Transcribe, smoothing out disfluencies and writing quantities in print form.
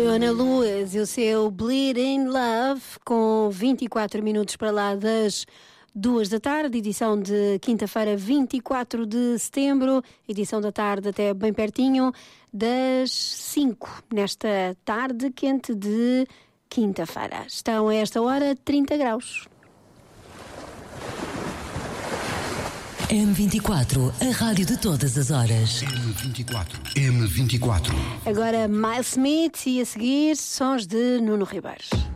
Joanna Lewis e o seu Bleed in Love, com 24 minutos para lá das 2 da tarde, edição de quinta-feira, 24 de setembro, edição da tarde até bem pertinho das 5, nesta tarde quente de quinta-feira. Estão a esta hora 30 graus. M24, a rádio de todas as horas. M24. Agora Miles Smith e a seguir sons de Nuno Ribeiros.